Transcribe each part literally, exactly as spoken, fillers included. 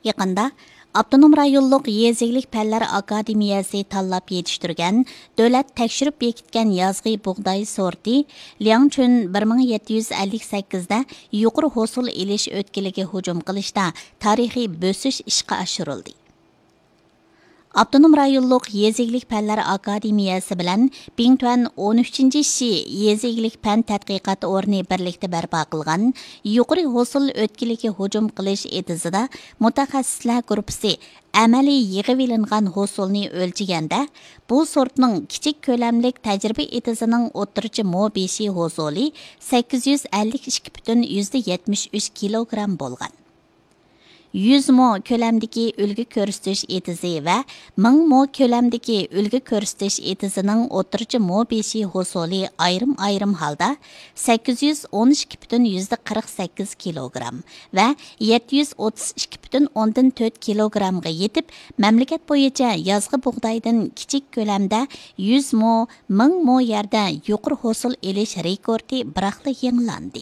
Yaqında Abdunum rayonluq Yezilik Pəllər Akademiyası tanlap yetiştirgan, dövlət təkşirib bekitgan yazgı buğday sorti Liangchun bir ming yetti yuz ellik sakkizda yuqori hosil elish o'tkiliga hujum qilishda tarixiy bösish ishga oshirildi. Abdunum rayonluq Yezilik Pəllər Akademiyası bilan Bingtuan o'n uchinchi Shi Yezilik Pan tadqiqot o'rni birlikda barpo qilgan yuqori hosil o'tkiliga hujum qilish etizida mutaxassislar guruhi amaliy yig'ib ilingan hosilni o'lchaganda bu sortning kichik ko'lamlik tajriba etizining o'tirchi mo beshi hosili sakkiz yuz ellik ikki butun yetmish uch kilogramm bo'lgan. yuz mo ko'lamdagi ulgi ko'rsatish etizi va ming mo ko'lamdagi ulgi ko'rsatish etizining o'tirchi mo beshi hosili ayrim-ayrim holda sakkiz yuz o'n ikki butun qirq sakkiz kilogramm va yetti yuz o'ttiz ikki butun o'ndan to'rt kilogrammga yetib, mamlakat bo'yicha yozgi bug'doydan kichik ko'lamda yuz mo, ming mo yerda yuqori hosil elish rekordi biraqli yangilandi.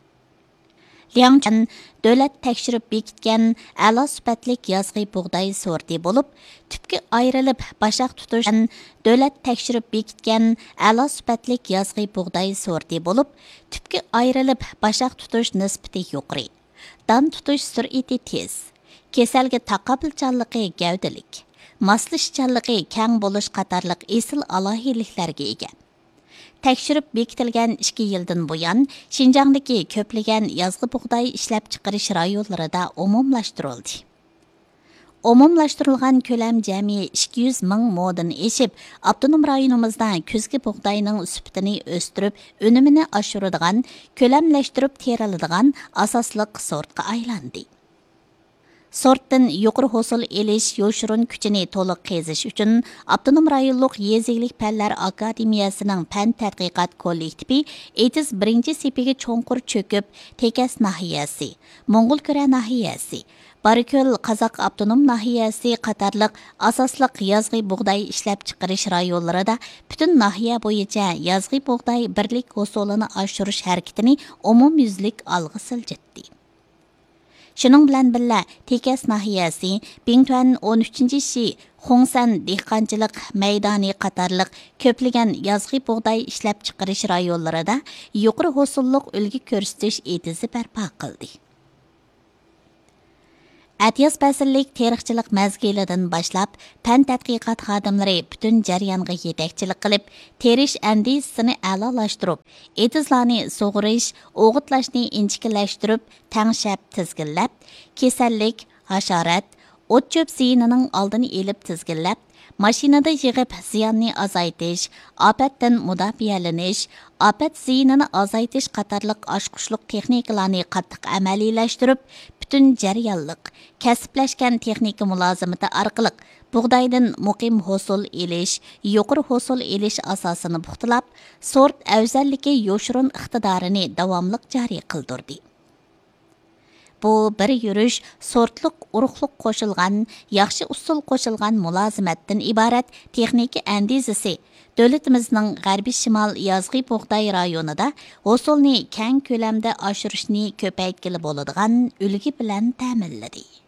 Liangchun dövlət təkşirib bekitgan a'lo sifatlik yazgı buğday sorti bo'lib, tüpki ayrılıb başaq tutuş dövlət təkşirib bekitgan a'lo sifatlik yazgı buğday sorti bo'lib, tüpki ayrılıb başaq tutuş nisbati yuqori. Dan tutuş sur'ati tez. Kasalga taqobilchanligi gavdalik. Moslashchanligi kang bo'lish qatorliq esil alohiyliklarga ega. Tekshirib bekitilgan ikki yildan buyon Xinjiangdagi ko'plagan yozgi bug'doy ishlab chiqarish rayonlarida umumlashtirildi. Umumlashtirilgan ko'lam jami ikki yuz ming modan eshib, Abdunum rayonimizda kuzgi bug'doyning sifatini o'stirib, unumini oshiradigan, ko'lamlashtirib teriladigan asosliq sortga aylandi. Sortdan yuqori hosil elish yoshurun kuchini to'liq qazish uchun Abdunum rayonluq Yezilik Pəllər Akademiyasining fan tadqiqot kollektivi etiz birinchi sepiga cho'nqur cho'kib, Tekas nahiyasi, Mo'ng'ulkura nahiyasi, Barikul Qozoq Abdunum nahiyasi qatorliq asosliq yozgi bug'doy ishlab chiqarish rayonlarida butun nahiya bo'yicha yozgi bug'doy birlik hosilini oshirish harakatini umumyuzlik olg'a siljitdi. Şunun bilan birga Tekas nahiyasi, Bingtuan o'n uchinchi Shi, Xongsan dehqonchilik maydoni qatorliq ko'plagan yozgi bug'doy ishlab chiqarish rayonlarida yuqori hosillik ulgi ko'rsatish etizi barpo qildi. Atiyaz fasllik tarixchilik mazgilidan boshlab fan tadqiqot xodimlari butun jarayonga yetakchilik qilib, terish andisini a'lolashtirib, etizlarni sug'urish, o'g'itlashni inchikilashtirib, tangshab tizginlab, kasallik, hasharat, o't-cho'p ziyinining oldini elib tizginlab, mashinada yig'ib ziyonni azaytish, ofatdan mudofialanish, ofat ziyinini azaytish qatorliq oshqushliq texnikalarni qattiq amaliylashtirib, butun jarayonliq, kasblashgan texnika mulozimati orqali bug'doydan muqim hosil elish, yuqori hosil elish asosini puxtalab, sort afzalligi yoshurun iqtidorini davomli joriy qildirdi. Bu bir yurish sortliq urug'liq qo'shilgan, yaxshi usul qo'shilgan mulozimatdan iborat texnika andizasi davlatimizning g'arbiy shimol yozgi bug'doy rayonida hosilni keng ko'lamda oshirishni ko'paytgili bo'ladigan ulgi bilan ta'minladi.